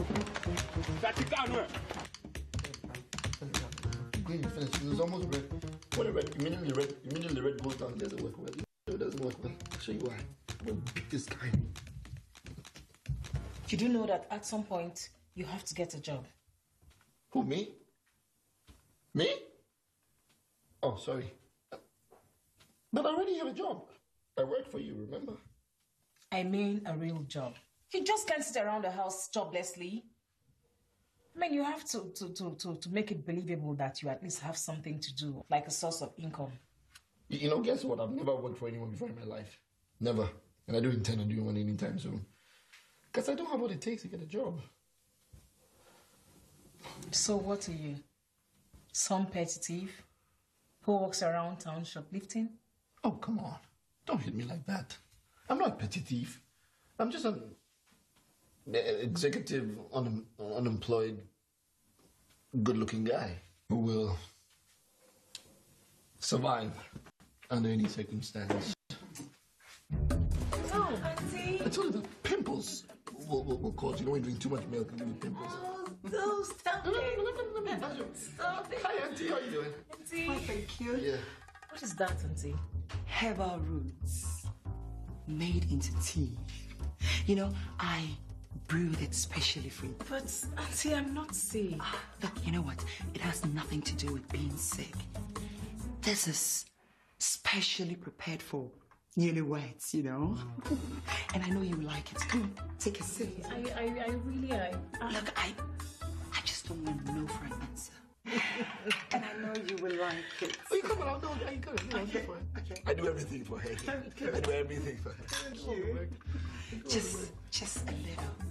That you can't wear. Green, finish. It was almost red. When immediately red goes down, it doesn't work well. It doesn't work well. I'll show you why. I'm gonna beat this guy. You do know that at some point you have to get a job. Who, me? Me? Oh, sorry. But I already have a job. I work for you, remember? I mean a real job. You just can't sit around the house joblessly. I mean, you have to make it believable that you at least have something to do, like a source of income. You know, guess what? I've never worked for anyone before in my life. Never. And I don't intend on doing one anytime soon. Because I don't have what it takes to get a job. So what are you? Some petty thief who walks around town shoplifting? Oh, come on. Don't hit me like that. I'm not a petty thief. I'm just an executive, unemployed, good-looking guy who will survive under any circumstance. Oh, Auntie. I told you the pimples will cause you know when you drink too much milk and give you pimples. Oh, stop it. Stop it. Hi, Auntie. How are you doing? Auntie. Oh, thank you. Yeah. What is that, Auntie? Herbal roots made into tea. You know, I brewed it specially for you. But, Auntie, I'm not sick. Look, you know what? It has nothing to do with being sick. This is specially prepared for newlyweds, you know? And I know you like it. Come on, take a sip. I really... Look, I just don't want no for an answer. And I know you will like it. Oh, you come on, I'll do it. Okay. I do everything for her. I do everything for her. Thank you. Just a little.